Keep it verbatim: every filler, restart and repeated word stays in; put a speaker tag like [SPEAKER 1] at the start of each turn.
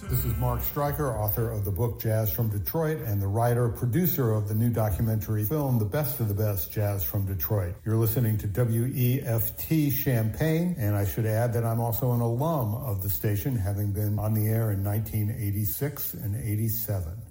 [SPEAKER 1] This is Mark Stryker, author of the book Jazz from Detroit and the writer, producer of the new documentary film, The Best of the Best, Jazz from Detroit. You're listening to W E F T Champaign, and I should add that I'm also an alum of the station, having been on the air in nineteen eighty-six and eighty-seven.